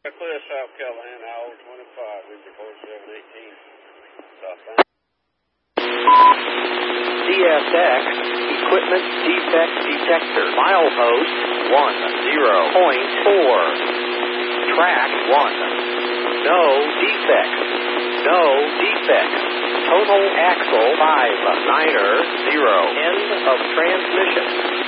Clear South Callahan, hour 25, Victor 4718. Southbound. CSX, Equipment Defect Detector, milepost 10.4, track 1, no defects, no defects, total axle 5, 9er 0, end of transmission.